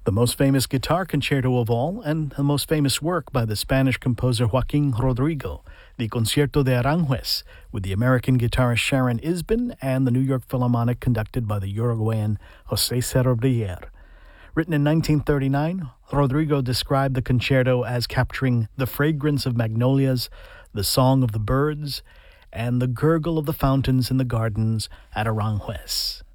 The most famous guitar concerto of all, and the most famous work by the Spanish composer Joaquin Rodrigo, the Concierto de Aranjuez, with the American guitarist Sharon Isbin and the New York Philharmonic conducted by the Uruguayan José Serradiller. Written in 1939, Rodrigo described the concerto as capturing the fragrance of magnolias, the song of the birds, and the gurgle of the fountains in the gardens at Aranjuez.